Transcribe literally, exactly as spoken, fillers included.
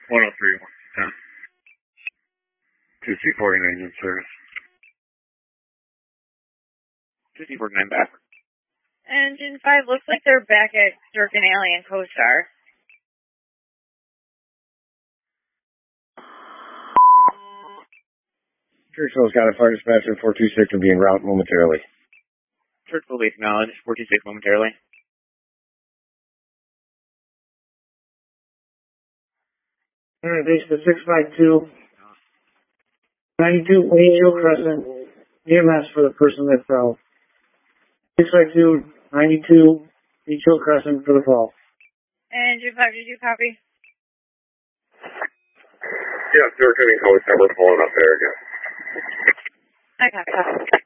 one oh three, ten. two C forty-nine in service. two C forty-nine back. Engine five looks like they're back at Durkin Alley and CoStar. Churchill's got a fire dispatcher four two six will be en route momentarily. Church will be acknowledged, four two six momentarily. Alright, base to six five two. ninety-two Angel Crescent. E M S for the person that fell. six five two, ninety-two Angel Crescent for the fall. Engine five, did you copy? Yeah, Durkin and CoStar, we're pulling up there again. I got that.